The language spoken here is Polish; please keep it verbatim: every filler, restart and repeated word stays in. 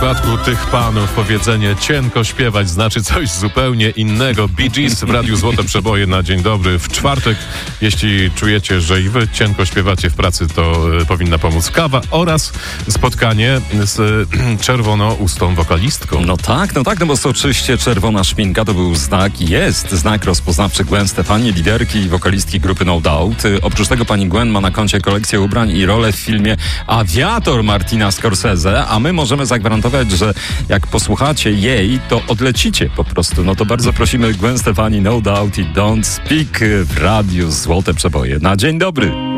przypadku tych panów powiedzenie cienko śpiewać znaczy coś zupełnie innego. Bee Gees w Radiu Złote Przeboje na dzień dobry. W czwartek, jeśli czujecie, że i wy cienko śpiewacie w pracy, to y, powinna pomóc kawa oraz spotkanie z y, czerwonoustą wokalistką. No tak, no tak, no bo oczywiście czerwona szminka to był znak i jest znak rozpoznawczy Gwen Stefani, liderki i wokalistki grupy No Doubt. Y, oprócz tego pani Gwen ma na koncie kolekcję ubrań i rolę w filmie Aviator Martina Scorsese, a my możemy zagwarantować, że jak posłuchacie jej, to odlecicie po prostu. No to bardzo prosimy Gwen Stefani, No Doubt i Don't Speak w Radiu Złote Przeboje. Na dzień dobry.